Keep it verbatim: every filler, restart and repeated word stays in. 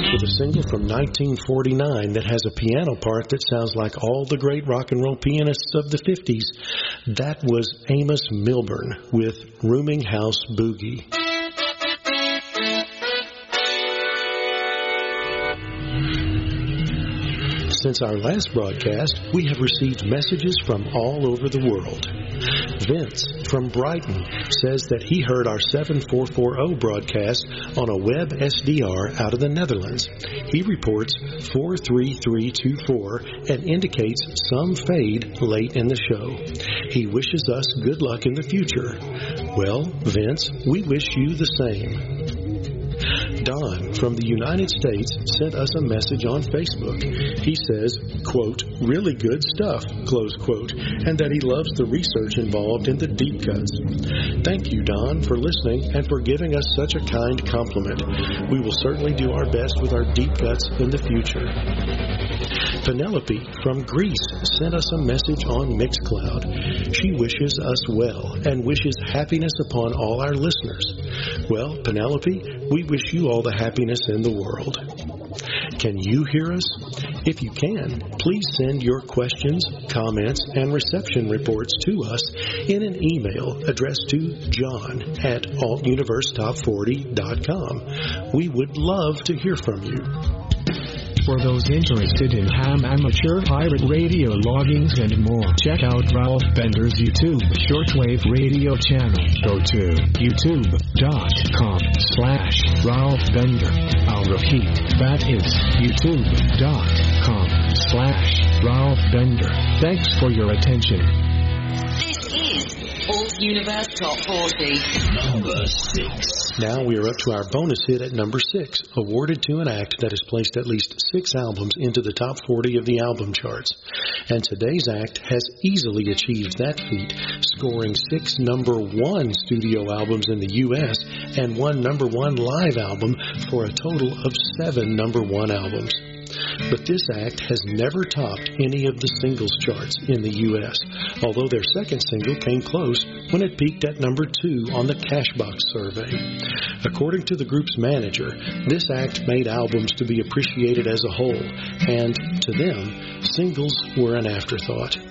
with a single from nineteen forty-nine that has a piano part that sounds like all the great rock and roll pianists of the fifties. That was Amos Milburn with Rooming House Boogie. Since our last broadcast, we have received messages from all over the world. Vince from Brighton says that he heard our seven four four zero broadcast on a web S D R out of the Netherlands. He reports four three three two four and indicates some fade late in the show. He wishes us good luck in the future. Well, Vince, we wish you the same. Don from the United States sent us a message on Facebook. He says, quote, really good stuff, close quote, and that he loves the research involved in the deep cuts. Thank you, Don, for listening and for giving us such a kind compliment. We will certainly do our best with our deep cuts in the future. Penelope from Greece sent us a message on Mixcloud. She wishes us well and wishes happiness upon all our listeners. Well, Penelope, we wish you all the happiness in the world. Can you hear us? If you can, please send your questions, comments, and reception reports to us in an email addressed to john at alt universe top forty dot com. We would love to hear from you. For those interested in ham amateur pirate radio loggings and more, check out Ralph Bender's YouTube shortwave radio channel. Go to youtube.com slash Ralph Bender. I'll repeat, that is youtube.com slash Ralph Bender. Thanks for your attention. This is Alt Universe Top forty. Number six. Now we are up to our bonus hit at number six, awarded to an act that has placed at least six albums into the top forty of the album charts. And today's act has easily achieved that feat, scoring six number one studio albums in the U S and one number one live album for a total of seven number one albums. But this act has never topped any of the singles charts in the U S, although their second single came close when it peaked at number two on the Cashbox survey. According to the group's manager, this act made albums to be appreciated as a whole, and to them, singles were an afterthought.